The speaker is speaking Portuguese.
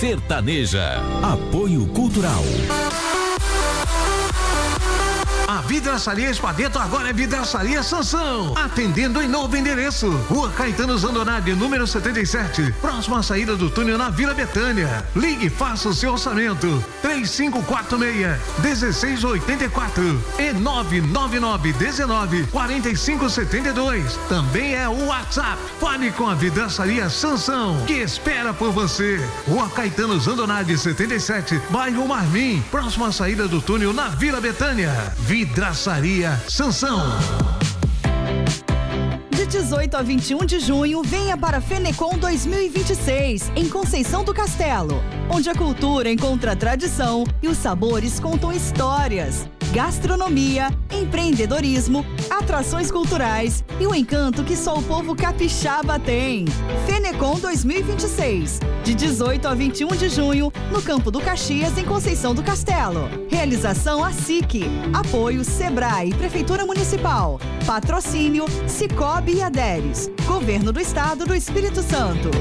sertaneja. Apoio Cultural. A Vidraçaria Espadeto agora é Vidraçaria Sansão, atendendo em novo endereço, Rua Caetano Zandonade, número 77, próxima à saída do túnel na Vila Betânia. Ligue e faça o seu orçamento, 3546-1684 e 999-19-4572. Também é o WhatsApp. Fale com a Vidraçaria Sansão, que espera por você. Rua Caetano Zandonade, 77, bairro Marmim, próxima à saída do túnel na Vila Betânia. Vidraçaria Sansão. De 18 a 21 de junho, venha para Fenecon 2026, em Conceição do Castelo, onde a cultura encontra a tradição e os sabores contam histórias, gastronomia, empreendedorismo, atrações culturais e o encanto que só o povo capixaba tem. Fenecon 2026, de 18 a 21 de junho, no Campo do Caxias, em Conceição do Castelo. Realização ASIC, apoio Sebrae, Prefeitura Municipal, patrocínio Cicobi e Aderes, Governo do Estado do Espírito Santo.